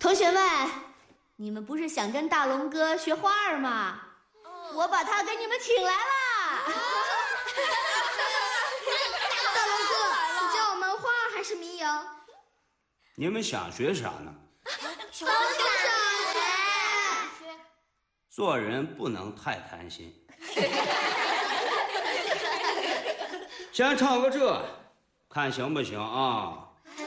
同学们，你们不是想跟大龙哥学花儿吗？我把他给你们请来啦！ 大龙哥，你教我们花儿还是民谣？ 你们想学啥呢？ 都想学。 做人不能太贪心。先唱个这，看行不行啊？